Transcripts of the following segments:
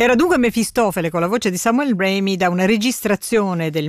Era dunque Mefistofele con la voce di Samuel Ramey da una registrazione del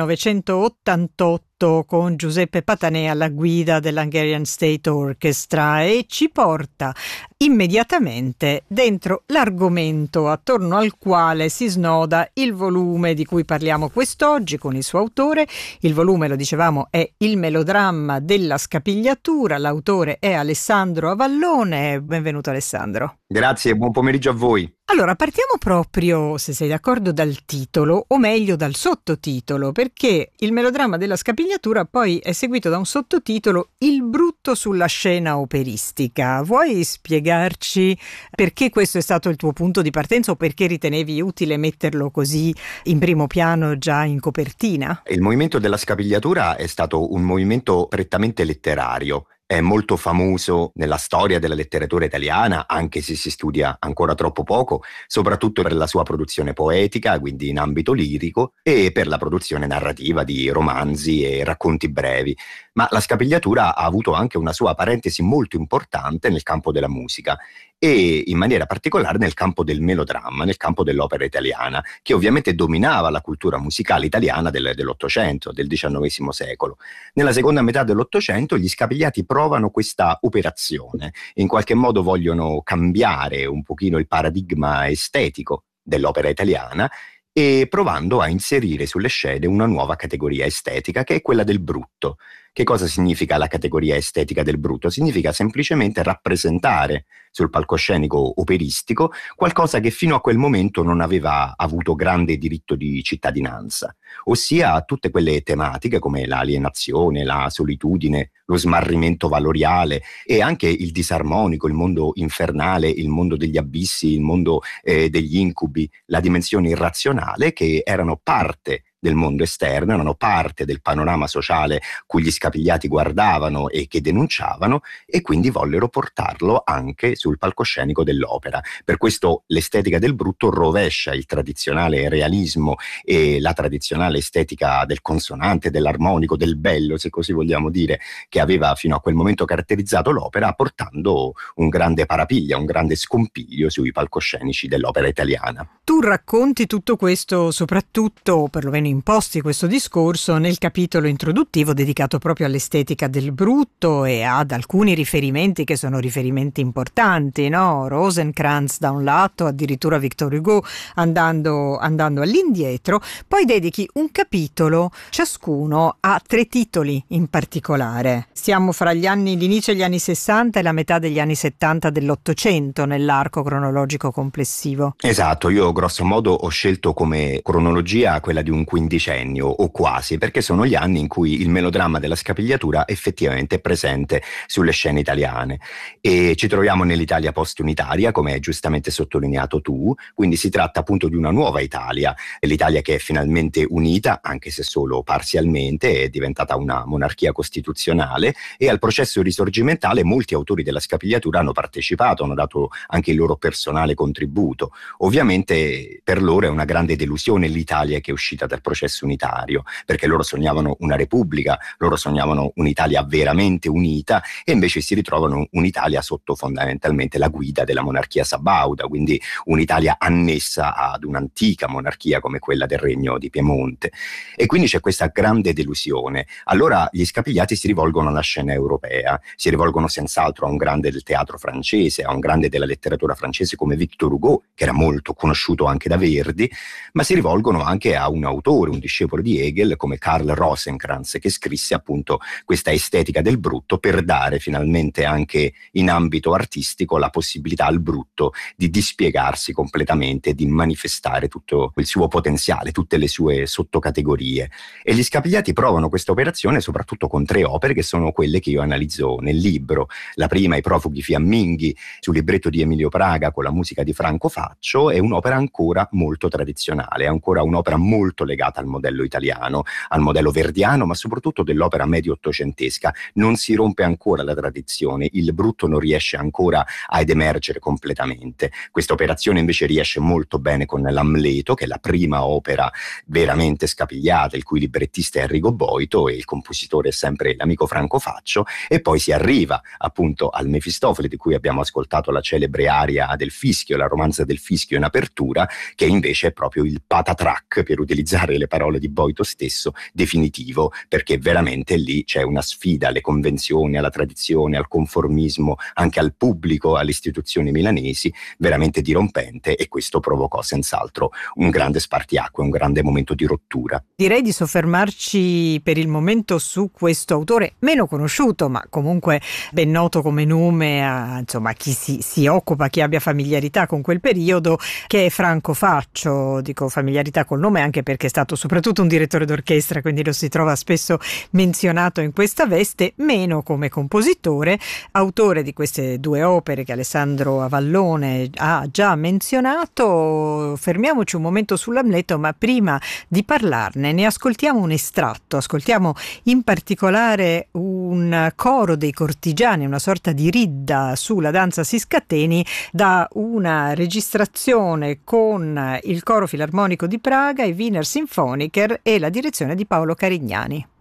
1988 con Giuseppe Patanè alla guida dell'Hungarian State Orchestra, e ci porta immediatamente dentro l'argomento attorno al quale si snoda il volume di cui parliamo quest'oggi con il suo autore. Il volume, lo dicevamo, è Il melodramma della scapigliatura. L'autore è Alessandro Avallone. Benvenuto Alessandro. Grazie, buon pomeriggio a voi. Allora, partiamo proprio, se sei d'accordo, dal titolo, o meglio dal sottotitolo, perché il melodramma della scapigliatura poi è seguito da un sottotitolo, Il brutto sulla scena operistica. Vuoi spiegarci perché questo è stato il tuo punto di partenza o perché ritenevi utile metterlo così in primo piano già in copertina? Il movimento della scapigliatura è stato un movimento prettamente letterario. È molto famoso nella storia della letteratura italiana, anche se si studia ancora troppo poco, soprattutto per la sua produzione poetica, quindi in ambito lirico, e per la produzione narrativa di romanzi e racconti brevi. Ma la scapigliatura ha avuto anche una sua parentesi molto importante nel campo della musica e in maniera particolare nel campo del melodramma, nel campo dell'opera italiana, che ovviamente dominava la cultura musicale italiana dell'Ottocento, del XIX secolo. Nella seconda metà dell'Ottocento gli scapigliati provano questa operazione, in qualche modo vogliono cambiare un pochino il paradigma estetico dell'opera italiana e provando a inserire sulle scene una nuova categoria estetica, che è quella del brutto. Che cosa significa la categoria estetica del brutto? Significa semplicemente rappresentare sul palcoscenico operistico qualcosa che fino a quel momento non aveva avuto grande diritto di cittadinanza, ossia tutte quelle tematiche come l'alienazione, la solitudine, lo smarrimento valoriale e anche il disarmonico, il mondo infernale, il mondo degli abissi, il mondo degli incubi, la dimensione irrazionale, che erano parte del mondo esterno, erano parte del panorama sociale cui gli scapigliati guardavano e che denunciavano, e quindi vollero portarlo anche sul palcoscenico dell'opera. Per questo l'estetica del brutto rovescia il tradizionale realismo e la tradizionale estetica del consonante, dell'armonico, del bello, se così vogliamo dire, che aveva fino a quel momento caratterizzato l'opera, portando un grande parapiglia, un grande scompiglio sui palcoscenici dell'opera italiana. Tu racconti tutto questo, soprattutto, perlomeno imposti questo discorso, nel capitolo introduttivo dedicato proprio all'estetica del brutto e ad alcuni riferimenti che sono riferimenti importanti, no? Rosencrantz da un lato, addirittura Victor Hugo andando all'indietro. Poi dedichi un capitolo ciascuno a 3 titoli in particolare. Siamo fra l'inizio degli anni 60 e la metà degli anni 70 dell'Ottocento nell'arco cronologico complessivo. Esatto, io grosso modo ho scelto come cronologia quella di un quindicennio o quasi, perché sono gli anni in cui il melodramma della scapigliatura effettivamente è presente sulle scene italiane, e ci troviamo nell'Italia post-unitaria, come hai giustamente sottolineato tu. Quindi si tratta appunto di una nuova Italia, l'Italia che è finalmente unita, anche se solo parzialmente, è diventata una monarchia costituzionale, e al processo risorgimentale molti autori della scapigliatura hanno partecipato, hanno dato anche il loro personale contributo. Ovviamente per loro è una grande delusione l'Italia che è uscita dal processo unitario, perché loro sognavano una repubblica, loro sognavano un'Italia veramente unita, e invece si ritrovano un'Italia sotto fondamentalmente la guida della monarchia sabauda, quindi un'Italia annessa ad un'antica monarchia come quella del Regno di Piemonte. E quindi c'è questa grande delusione. Allora gli scapigliati si rivolgono alla scena europea, si rivolgono senz'altro a un grande del teatro francese, a un grande della letteratura francese come Victor Hugo, che era molto conosciuto anche da Verdi, ma si rivolgono anche a un autore, un discepolo di Hegel come Karl Rosenkranz, che scrisse appunto questa estetica del brutto per dare finalmente anche in ambito artistico la possibilità al brutto di dispiegarsi completamente, di manifestare tutto il suo potenziale, tutte le sue sottocategorie. E gli scapigliati provano questa operazione soprattutto con 3 opere che sono quelle che io analizzo nel libro. La prima, I profughi fiamminghi, sul libretto di Emilio Praga con la musica di Franco Faccio, è un'opera ancora molto tradizionale, è ancora un'opera molto legata ispirata al modello italiano, al modello verdiano, ma soprattutto dell'opera medio-ottocentesca. Non si rompe ancora la tradizione, il brutto non riesce ancora ad emergere completamente. Questa operazione invece riesce molto bene con l'Amleto, che è la prima opera veramente scapigliata, il cui librettista è Arrigo Boito e il compositore è sempre l'amico Franco Faccio, e poi si arriva appunto al Mefistofele, di cui abbiamo ascoltato la celebre aria del Fischio, la romanza del Fischio in apertura, che invece è proprio il patatrack, per utilizzare le parole di Boito stesso, definitivo, perché veramente lì c'è una sfida alle convenzioni, alla tradizione, al conformismo, anche al pubblico, alle istituzioni milanesi, veramente dirompente, e questo provocò senz'altro un grande spartiacque, un grande momento di rottura. Direi di soffermarci per il momento su questo autore meno conosciuto, ma comunque ben noto come nome a chi si occupa, chi abbia familiarità con quel periodo, che è Franco Faccio. Dico familiarità col nome anche perché è stato soprattutto un direttore d'orchestra, quindi lo si trova spesso menzionato in questa veste, meno come compositore, autore di queste due opere che Alessandro Avallone ha già menzionato. Fermiamoci un momento sull'Amleto, ma prima di parlarne ne ascoltiamo un estratto. Ascoltiamo in particolare un coro dei cortigiani, una sorta di ridda sulla danza si scateni, da una registrazione con il Coro Filarmonico di Praga, i Wiener Symphoniker e la direzione di Paolo Carignani.